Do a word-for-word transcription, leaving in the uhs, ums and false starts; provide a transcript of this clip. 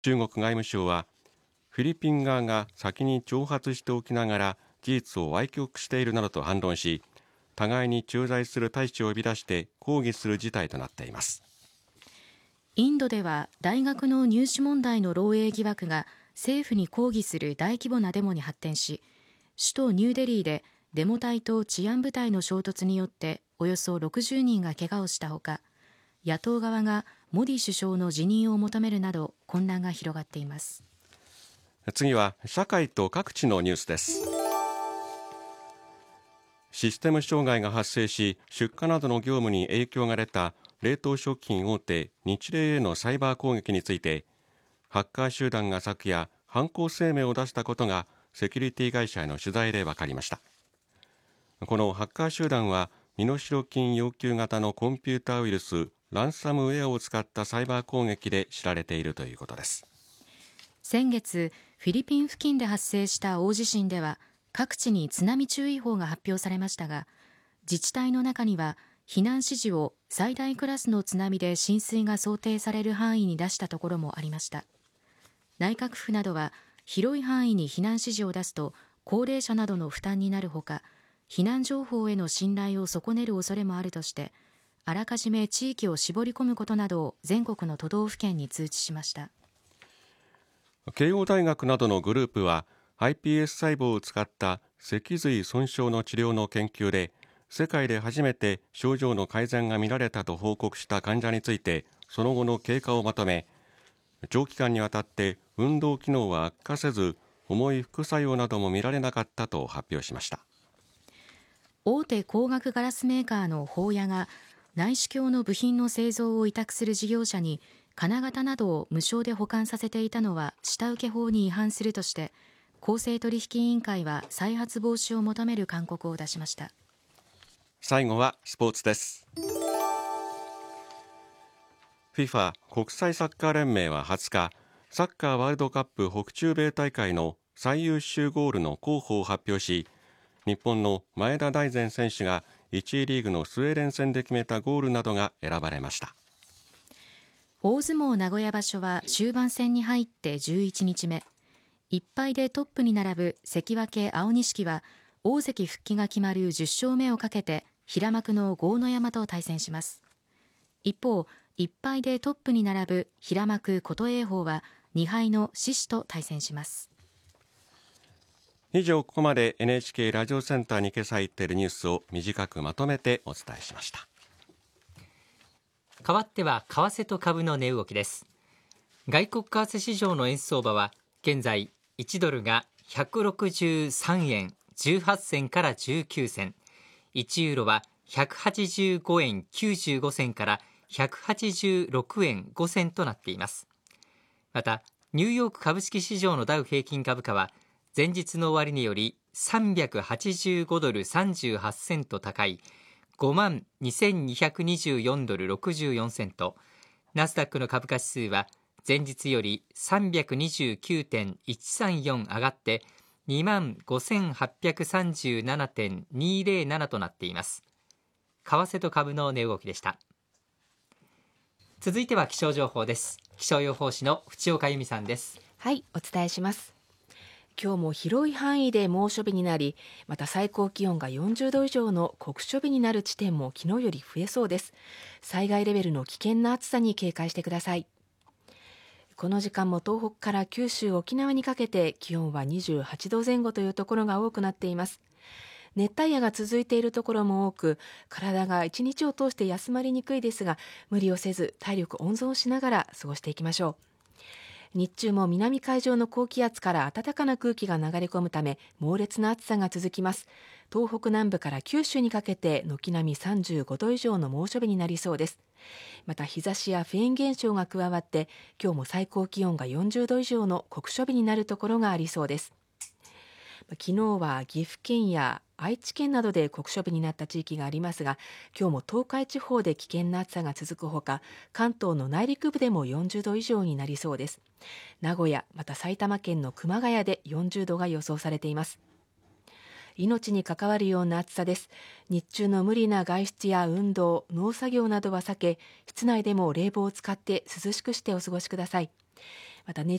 中国外務省はフィリピン側が先に挑発しておきながら事実を歪曲しているなどと反論し、互いに駐在する大使を呼び出して抗議する事態となっています。 インドでは大学の入試問題の漏洩疑惑が政府に抗議する大規模なデモに発展し、首都ニューデリーでデモ隊と治安部隊の衝突によっておよそろくじゅうにんが怪我をしたほか、野党側がモディ首相の辞任を求めるなど混乱が広がっています。 次は社会と各地のニュースです。システム障害が発生し、出荷などの業務に影響が出た冷凍食品大手日例へのサイバー攻撃について、ハッカー集団が昨夜犯行声明を出したことがセキュリティ会社への取材で分かりました。このハッカー集団は身代金要求型のコンピューターウイルスランサムウェアを使ったサイバー攻撃で知られているということです。 先月、フィリピン付近で発生した大地震では各地に津波注意報が発表されましたが、自治体の中には避難指示を最大クラスの津波で浸水が想定される範囲に出したところもありました。内閣府などは広い範囲に避難指示を出すと高齢者などの負担になるほか、避難情報への信頼を損ねる恐れもあるとして、あらかじめ地域を絞り込むことなどを全国の都道府県に通知しました。 慶応大学などのグループは アイピーエス 細胞を使った脊髄損傷の治療の研究で世界で初めて症状の改善が見られたと報告した患者について、その後の経過をまとめ、長期間にわたって運動機能は悪化せず、重い副作用なども見られなかったと発表しました。 大手光学ガラスメーカーの宝屋が内視鏡の部品の製造を委託する事業者に金型などを無償で保管させていたのは下請け法に違反するとして、公正取引委員会は再発防止を求める勧告を出しました。 最後はスポーツです。 フィファ 国際サッカー連盟ははつか、サッカーワールドカップ北中米大会の最優秀ゴールの候補を発表し、日本の前田大然選手がいちいリーグのスウェーデン戦で決めたゴールなどが選ばれました。 大相撲名古屋場所は終盤戦に入ってじゅういちにちめ、いっ敗でトップに並ぶ関脇青錦は大関復帰が決まるじゅっしょうめをかけて平幕の豪ノ山と対戦します。一方、いっ敗でトップに並ぶ平幕琴恵光はに敗の獅司と対戦します。 以上、ここまで エヌエイチケー ラジオセンターに今朝入っているニュースを短くまとめてお伝えしました。 代わっては為替と株の値動きです。外国為替市場の円相場は現在いちドルがひゃくろくじゅうさんえんじゅうはち銭からじゅうきゅう銭、いちユーロはひゃくはちじゅうごえんきゅうじゅうご銭からひゃくはちじゅうろくえんご銭となっています。またニューヨーク株式市場のダウ平均株価は前日の終値よりさんびゃくはちじゅうごドルさんじゅうはちセント高い ごまんにせんにひゃくにじゅうよんドルろくじゅうよんセント、ナスダックの株価指数は前日より さんびゃくにじゅうきゅうてんいちさんよん 上がって にまんごせんはっぴゃくさんじゅうななてんにぜろなな となっています。為替と株の値動きでした。続いては気象情報です。気象予報士の淵岡由美さんです。 はい、お伝えします。今日も広い範囲で猛暑日になり、また最高気温がよんじゅうど以上の酷暑日になる地点も昨日より増えそうです。災害レベルの危険な暑さに警戒してください。この時間も東北から九州、沖縄にかけて気温はにじゅうはちどぜん後というところが多くなっています。熱帯夜が続いているところも多く、体が一日を通して休まりにくいですが、無理をせず体力温存しながら過ごしていきましょう。日中も南海上の高気圧から暖かな空気が流れ込むため猛烈な暑さが続きます。東北南部から九州にかけて軒並みさんじゅうごど以上の猛暑日になりそうです。また日差しやフェーン現象が加わって今日も最高気温がよんじゅうど以上の酷暑日になるところがありそうです。昨日は岐阜県や愛知県などで酷暑日になった地域がありますが、今日も東海地方で危険な暑さが続くほか、関東の内陸部でもよんじゅうど以上になりそうです。名古屋、また埼玉県の熊谷でよんじゅうどが予想されています。命に関わるような暑さです。日中の無理な外出や運動、農作業などは避け、室内でも冷房を使って涼しくしてお過ごしください。また熱